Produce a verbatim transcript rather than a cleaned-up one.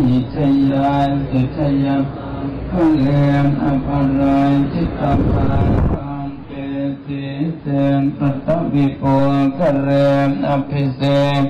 นิชยาจิตยาพระเลมอภรายจิตตาภาคังเกติเตนปัตตวิโกกะเลมอภิเษก